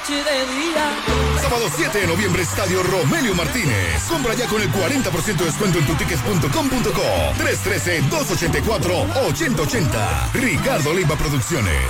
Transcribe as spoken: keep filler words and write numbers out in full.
noche y de día. Sábado siete de noviembre, Estadio Romelio Martínez. Compra ya con el cuarenta por ciento de descuento en tutickets punto com punto co. tres uno tres, dos ocho cuatro, ocho cero ocho cero. Ricardo Leiva Producciones.